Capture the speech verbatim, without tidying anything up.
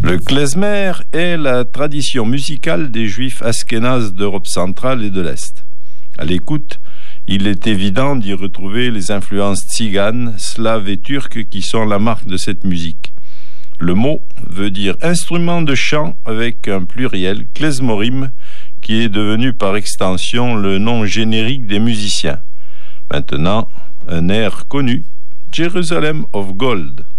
Le klezmer est la tradition musicale des juifs askénazes d'Europe centrale et de l'Est. À l'écoute, il est évident d'y retrouver les influences tziganes, slaves et turques qui sont la marque de cette musique. Le mot veut dire instrument de chant avec un pluriel, klezmorim, qui est devenu par extension le nom générique des musiciens. Maintenant, un air connu, Jerusalem of Gold.